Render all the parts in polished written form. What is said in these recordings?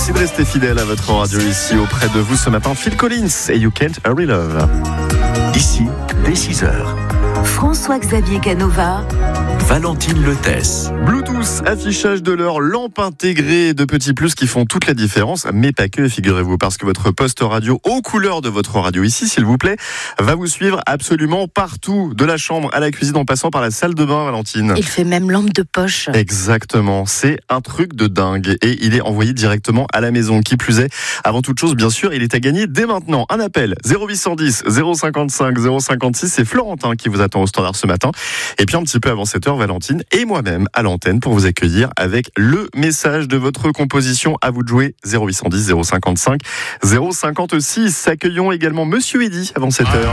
Merci de rester fidèle à votre radio ici auprès de vous ce matin. Phil Collins et You Can't Hurry Love. Ici, dès 6h. François-Xavier Canova, Valentine Letès. Bluetooth, affichage de l'heure, lampe intégrée, de petits plus qui font toute la différence, mais pas que, figurez-vous, parce que votre poste radio aux couleurs de votre radio ici, s'il vous plaît, va vous suivre absolument partout, de la chambre à la cuisine en passant par la salle de bain, Valentine. il fait même lampe de poche. Exactement, c'est un truc de dingue et il est envoyé directement à la maison. Qui plus est, avant toute chose, bien sûr, il est à gagner dès maintenant. Un appel 0810 055 056, c'est Florentin qui vous attend au standard ce matin. Et puis un petit peu avant 7h, Valentine et moi-même à l'antenne pour vous accueillir avec le message de votre composition. À vous de jouer, 0810 055 056. Accueillons également Monsieur Eddy avant 7h.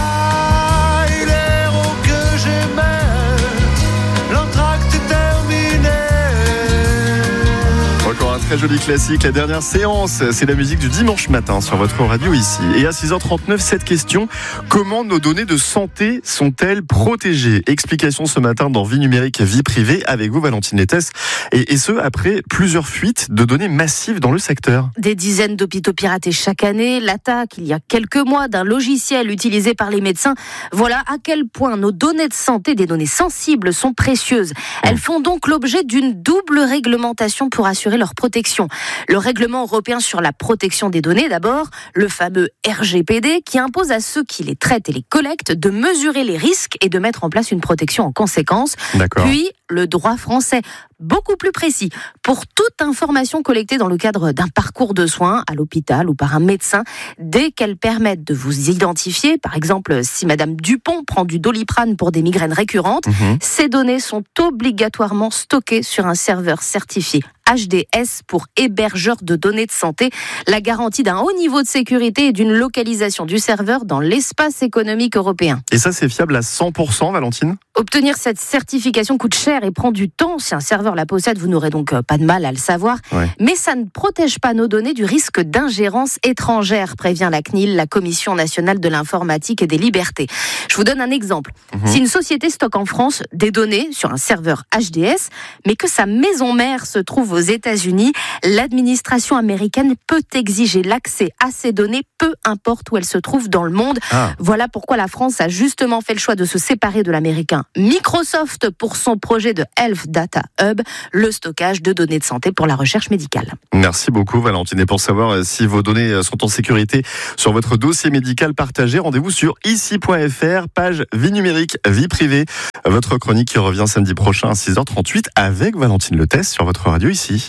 Encore un très joli classique, la dernière séance, c'est la musique du dimanche matin sur votre radio ici. Et à 6h39, cette question, comment nos données de santé sont-elles protégées? Explication ce matin dans Vie numérique, vie privée, avec vous Valentine Letès, et ce après plusieurs fuites de données massives dans le secteur. Des dizaines d'hôpitaux piratés chaque année, l'attaque il y a quelques mois d'un logiciel utilisé par les médecins. Voilà à quel point nos données de santé, des données sensibles, sont précieuses. Elles font donc l'objet d'une double réglementation pour assurer leur protection. Le règlement européen sur la protection des données d'abord, le fameux RGPD qui impose à ceux qui les traitent et les collectent de mesurer les risques et de mettre en place une protection en conséquence. D'accord. Puis le droit français, beaucoup plus précis. Pour toute information collectée dans le cadre d'un parcours de soins à l'hôpital ou par un médecin, dès qu'elles permettent de vous identifier, par exemple si Madame Dupont prend du Doliprane pour des migraines récurrentes, ces données sont obligatoirement stockées sur un serveur certifié HDS pour hébergeur de données de santé, la garantie d'un haut niveau de sécurité et d'une localisation du serveur dans l'espace économique européen. Et ça, c'est fiable à 100%, Valentine? Obtenir cette certification coûte cher et prend du temps. Si un serveur la possède, vous n'aurez donc pas de mal à le savoir. Ouais. Mais ça ne protège pas nos données du risque d'ingérence étrangère, prévient la CNIL, la Commission nationale de l'informatique et des libertés. Je vous donne un exemple. Si une société stocke en France des données sur un serveur HDS, mais que sa maison mère se trouve aux États-Unis, l'administration américaine peut exiger l'accès à ces données, peu importe où elles se trouvent dans le monde. Voilà pourquoi la France a justement fait le choix de se séparer de l'américain Microsoft pour son projet de Health Data Hub, le stockage de données de santé pour la recherche médicale. Merci beaucoup Valentine. Et pour savoir si vos données sont en sécurité sur votre dossier médical partagé, rendez-vous sur ici.fr, page Vie numérique, vie privée. Votre chronique qui revient samedi prochain à 6h38 avec Valentine Letès sur votre radio ici.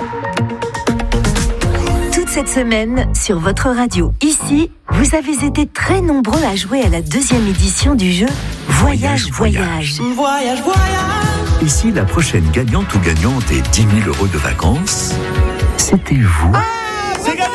Toute cette semaine, sur votre radio ici, vous avez été très nombreux à jouer à la 2e édition du jeu Voyage. Ici, la prochaine gagnante ou gagnante est 10 000 € de vacances. C'était vous. C'est gagné!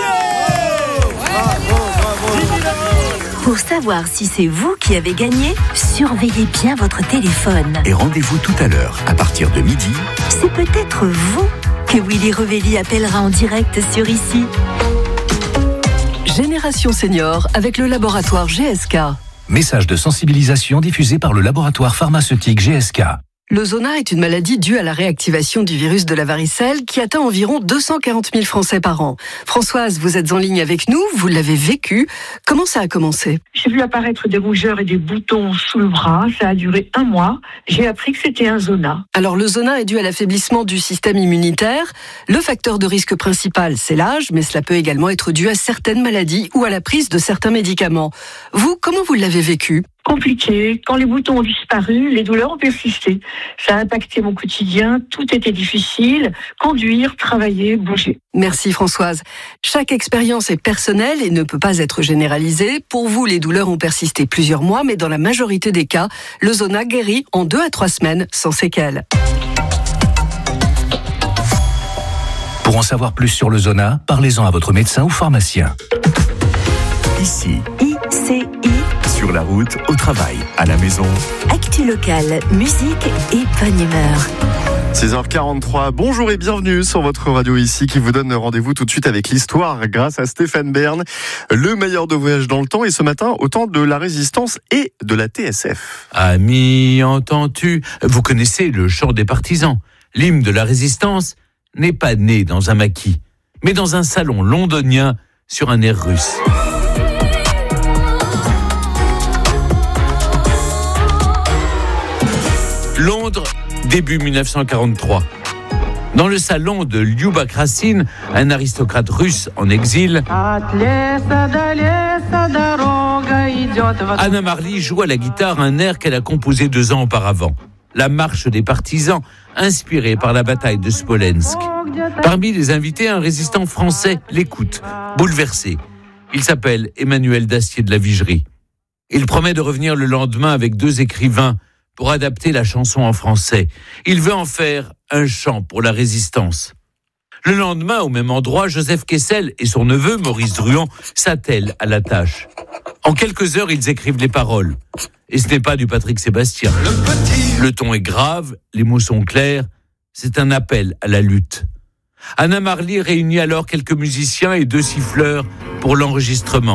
Pour savoir si c'est vous qui avez gagné, surveillez bien votre téléphone. Et rendez-vous tout à l'heure, à partir de midi. C'est peut-être vous que Willy Revelli appellera en direct sur ici. Génération Senior avec le laboratoire GSK. Message de sensibilisation diffusé par le laboratoire pharmaceutique GSK. Le zona est une maladie due à la réactivation du virus de la varicelle qui atteint environ 240 000 Français par an. Françoise, vous êtes en ligne avec nous, vous l'avez vécu. Comment ça a commencé? J'ai vu apparaître des rougeurs et des boutons sous le bras. Ça a duré 1 mois. J'ai appris que c'était un zona. Alors le zona est dû à l'affaiblissement du système immunitaire. Le facteur de risque principal, c'est l'âge, mais cela peut également être dû à certaines maladies ou à la prise de certains médicaments. Vous, comment vous l'avez vécu? Compliqué. Quand les boutons ont disparu, les douleurs ont persisté. Ça a impacté mon quotidien. Tout était difficile. Conduire, travailler, bouger. Merci Françoise. Chaque expérience est personnelle et ne peut pas être généralisée. Pour vous, les douleurs ont persisté plusieurs mois, mais dans la majorité des cas, le zona guérit en 2 à 3 semaines sans séquelles. Pour en savoir plus sur le zona, parlez-en à votre médecin ou pharmacien. Ici. ICI. Sur la route, au travail, à la maison. Actu locale, musique et bonne humeur. 6h43, bonjour et bienvenue sur votre radio ici qui vous donne rendez-vous tout de suite avec l'histoire grâce à Stéphane Bern, le meilleur de voyage dans le temps et ce matin au temps de la Résistance et de la TSF. Amis, entends-tu? Vous connaissez le chant des partisans. L'hymne de la Résistance n'est pas né dans un maquis, mais dans un salon londonien sur un air russe. Londres, début 1943. Dans le salon de Lyuba Krasine, un aristocrate russe en exil, Anna Marley joue à la guitare un air qu'elle a composé 2 ans auparavant. La marche des partisans, inspirée par la bataille de Smolensk. Parmi les invités, un résistant français l'écoute, bouleversé. Il s'appelle Emmanuel Dacier de la Vigerie. Il promet de revenir le lendemain avec 2 écrivains pour adapter la chanson en français. Il veut en faire un chant pour la résistance. Le lendemain, au même endroit, Joseph Kessel et son neveu, Maurice Druon, s'attellent à la tâche. En quelques heures, ils écrivent les paroles. Et ce n'est pas du Patrick Sébastien. Le ton est grave, les mots sont clairs. C'est un appel à la lutte. Anna Marley réunit alors quelques musiciens et 2 siffleurs pour l'enregistrement.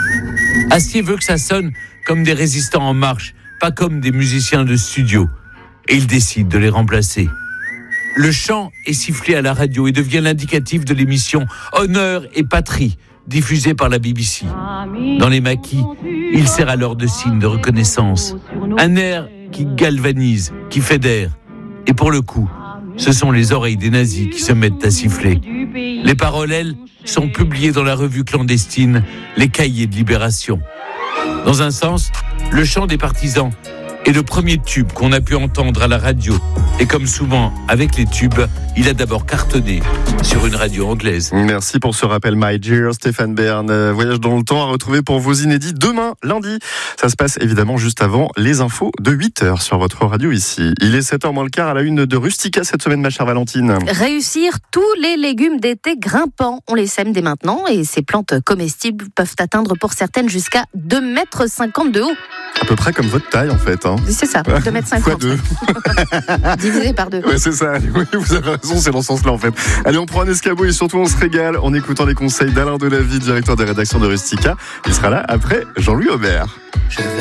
Astier veut que ça sonne comme des résistants en marche, pas comme des musiciens de studio. Et il décide de les remplacer. Le chant est sifflé à la radio et devient l'indicatif de l'émission Honneur et Patrie, diffusée par la BBC. Dans les maquis, il sert alors de signe de reconnaissance. Un air qui galvanise, qui fédère. Et pour le coup, ce sont les oreilles des nazis qui se mettent à siffler. Les paroles, elles, sont publiées dans la revue clandestine Les Cahiers de Libération. Dans un sens, le chant des partisans est le premier tube qu'on a pu entendre à la radio. Et comme souvent avec les tubes, il a d'abord cartonné sur une radio anglaise. Merci pour ce rappel, My Dear Stéphane Bern. Voyage dans le temps à retrouver pour vos inédits demain, lundi. Ça se passe évidemment juste avant les infos de 8h sur votre radio ici. Il est 7h moins le quart à la une de Rustica cette semaine, ma chère Valentine. Réussir tous les légumes d'été grimpants. On les sème dès maintenant et ces plantes comestibles peuvent atteindre pour certaines jusqu'à 2,50 m de haut. À peu près comme votre taille en fait. Hein. C'est ça, 2,50 m. Divisé par 2. Ouais, c'est ça. Oui, vous avez raison, c'est dans ce sens-là en fait. Allez, on prend un escabeau et surtout on se régale en écoutant les conseils d'Alain Delavie, directeur des rédactions de Rustica. Il sera là après Jean-Louis Aubert.